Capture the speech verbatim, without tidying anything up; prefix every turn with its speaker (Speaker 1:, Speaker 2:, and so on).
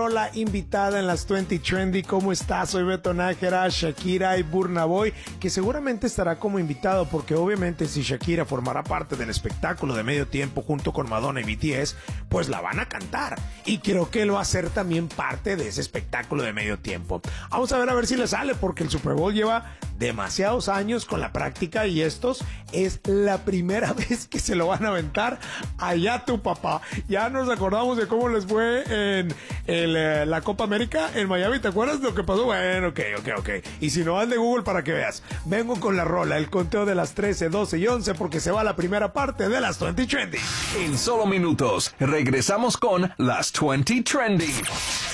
Speaker 1: rola invitada en las veinte Trendy. ¿Cómo estás? Soy Beto Nájera, Shakira y Burna Boy, que seguramente estará como invitado porque obviamente si Shakira formará parte del espectáculo de medio tiempo junto con Madonna y B T S, pues la van a cantar. Y creo que él va a ser también parte de ese espectáculo de medio tiempo. Vamos a ver a ver si le sale, porque el Super Bowl lleva demasiados años con la práctica y estos es la primera vez que se lo van a aventar. Allá tu papá. Ya nos acordamos de cómo les fue en el, eh, la Copa América en Miami. ¿Te acuerdas de lo que pasó? Bueno, ok, ok, ok. Y si no, haz de Google para que veas. Vengo con la rola, el conteo de las trece, doce y once, porque se va la primera parte de las veinte Trendy.
Speaker 2: En solo minutos regresamos con las veinte Trendy.